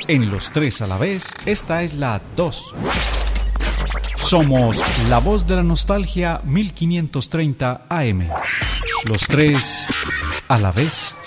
En Los Tres a la Vez, esta es la 2. Somos la voz de la nostalgia 1530 AM. Los tres a la vez.